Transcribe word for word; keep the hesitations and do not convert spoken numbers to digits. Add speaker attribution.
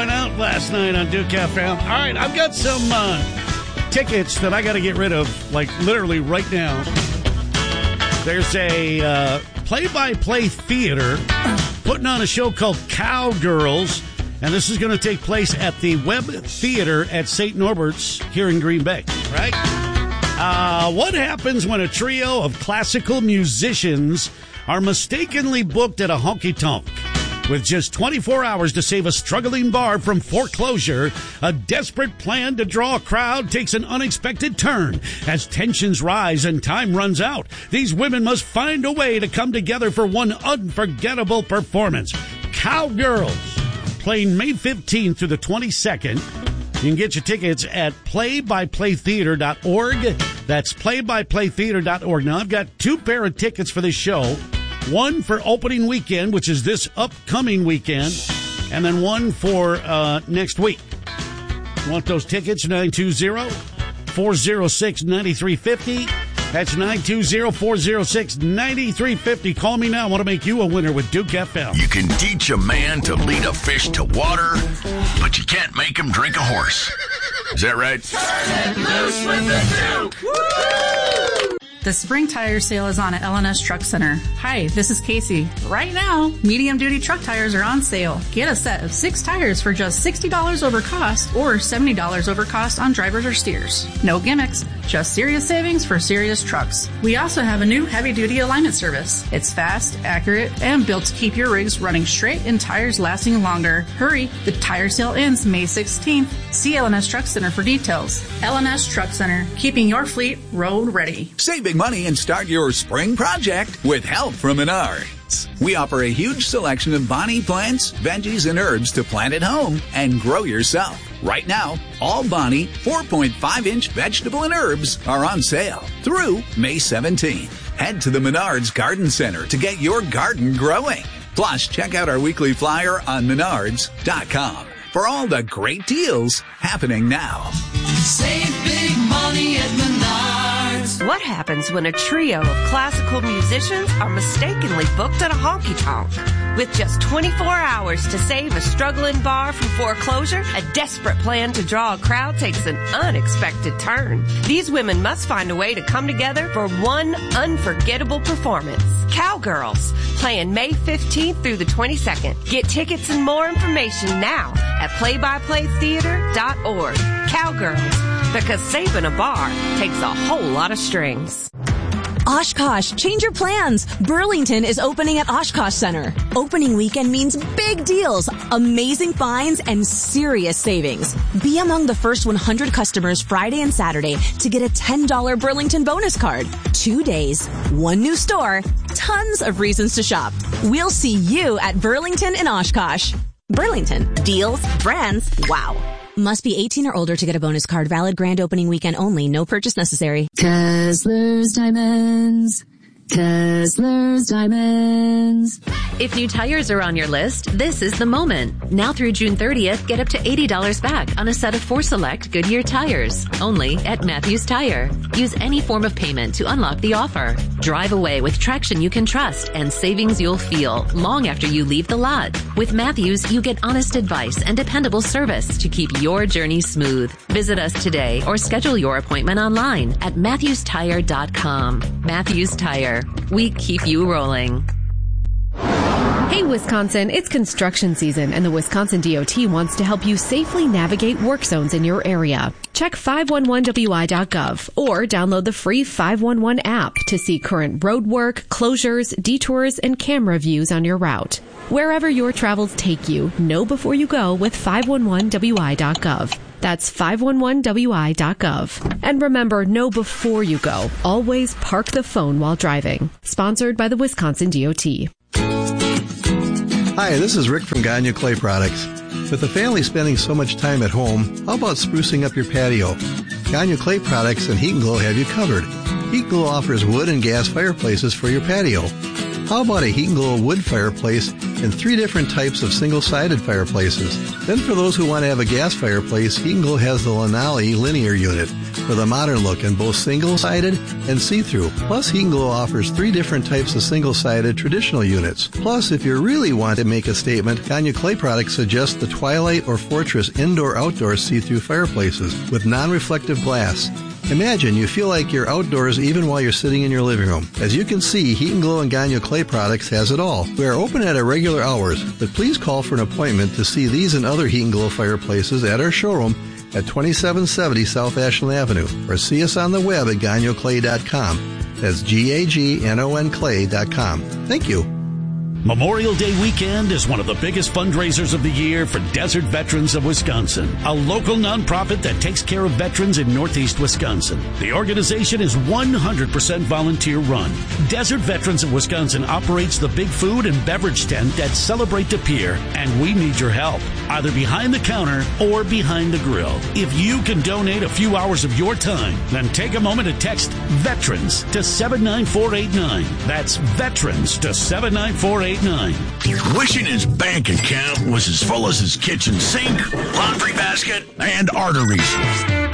Speaker 1: went out last night on Duke F M. All right, I've got some uh, tickets that I got to get rid of, like literally right now. There's a uh, play-by-play theater putting on a show called Cowgirls, and this is going to take place at the Webb Theater at Saint Norbert's here in Green Bay, right? Uh, what happens when a trio of classical musicians are mistakenly booked at a honky-tonk? With just twenty-four hours to save a struggling bar from foreclosure, a desperate plan to draw a crowd takes an unexpected turn. As tensions rise and time runs out, these women must find a way to come together for one unforgettable performance. Cowgirls, playing May fifteenth through the twenty-second. You can get your tickets at play by play theater dot org. That's play by play theater dot org. Now, I've got two pair of tickets for this show. One for opening weekend, which is this upcoming weekend, and then one for uh, next week. Want those tickets? nine two zero, four zero six, nine three five zero. That's nine two zero, four zero six, nine three five zero. Call me now. I want to make you a winner with Duke F M.
Speaker 2: You can teach a man to lead a fish to water, but you can't make him drink a horse. Is that right?
Speaker 3: Turn it loose with the Duke! Woo!
Speaker 4: The spring tire sale is on at L and S Truck Center. Hi, this is Casey. Right now, medium-duty truck tires are on sale. Get a set of six tires for just sixty dollars over cost or seventy dollars over cost on drivers or steers. No gimmicks, just serious savings for serious trucks. We also have a new heavy-duty alignment service. It's fast, accurate, and built to keep your rigs running straight and tires lasting longer. Hurry, the tire sale ends May sixteenth. See L and S Truck Center for details. L and S Truck Center, keeping your fleet road ready.
Speaker 5: Save big money and start your spring project with help from Menards. We offer a huge selection of Bonnie plants, veggies, and herbs to plant at home and grow yourself. Right now, all Bonnie four point five inch vegetable and herbs are on sale through May seventeenth. Head to the Menards Garden Center to get your garden growing. Plus, check out our weekly flyer on menards dot com for all the great deals happening now.
Speaker 3: Save big money at Menards.
Speaker 6: What happens when a trio of classical musicians are mistakenly booked at a honky-tonk? With just twenty-four hours to save a struggling bar from foreclosure, a desperate plan to draw a crowd takes an unexpected turn. These women must find a way to come together for one unforgettable performance. Cowgirls, playing May fifteenth through the twenty-second. Get tickets and more information now at play by play theater dot org. Cowgirls, because saving a bar takes a whole lot of strings.
Speaker 7: Oshkosh, change your plans. Burlington is opening at Oshkosh Center. Opening weekend means big deals, amazing finds, and serious savings. Be among the first one hundred customers Friday and Saturday to get a ten dollars Burlington bonus card. Two days, one new store, tons of reasons to shop. We'll see you at Burlington in Oshkosh. Burlington, deals, brands, wow. Must be eighteen or older to get a bonus card. Valid grand opening weekend only. No purchase necessary.
Speaker 8: Kessler's Diamonds. Kessler's Diamonds.
Speaker 9: If new tires are on your list, this is the moment. Now through June thirtieth, get up to eighty dollars back on a set of four select Goodyear tires. Only at Matthews Tire. Use any form of payment to unlock the offer. Drive away with traction you can trust and savings you'll feel long after you leave the lot. With Matthews, you get honest advice and dependable service to keep your journey smooth. Visit us today or schedule your appointment online at matthews tire dot com. Matthews Tire. We keep you rolling.
Speaker 10: Hey, Wisconsin, it's construction season, and the Wisconsin D O T wants to help you safely navigate work zones in your area. Check five one one W I dot gov or download the free five one one app to see current road work, closures, detours, and camera views on your route. Wherever your travels take you, know before you go with five one one W I dot gov. That's five one one W I dot gov. And remember, know before you go. Always park the phone while driving. Sponsored by the Wisconsin D O T.
Speaker 11: Hi, this is Rick from Gagne Clay Products. With the family spending so much time at home, how about sprucing up your patio? Gagne Clay Products and Heat and Glow have you covered. Heat and Glow offers wood and gas fireplaces for your patio. How about a Heat and Glow wood fireplace and three different types of single-sided fireplaces. Then for those who want to have a gas fireplace, Heat and Glow has the Lanali linear unit with a modern look in both single-sided and see-through. Plus, Heat and Glow offers three different types of single-sided traditional units. Plus, if you really want to make a statement, Gagnon Clay Products suggests the Twilight or Fortress indoor-outdoor see-through fireplaces with non-reflective glass. Imagine you feel like you're outdoors even while you're sitting in your living room. As you can see, Heat and Glow and Gagnon Clay Products has it all. We are open at our regular hours, but please call for an appointment to see these and other Heat and Glow fireplaces at our showroom at twenty-seven seventy South Ashland Avenue, or see us on the web at gagnon clay dot com. That's G A G N O N clay dot com. Thank you.
Speaker 1: Memorial Day weekend is one of the biggest fundraisers of the year for Desert Veterans of Wisconsin, a local nonprofit that takes care of veterans in Northeast Wisconsin. The organization is one hundred percent volunteer run. Desert Veterans of Wisconsin operates the big food and beverage tent at Celebrate the Pier, and we need your help, either behind the counter or behind the grill. If you can donate a few hours of your time, then take a moment to text VETERANS to seven nine four eight nine. That's VETERANS to seven nine four eight nine.
Speaker 2: Wishing his bank account was as full as his kitchen sink, laundry basket, and arteries.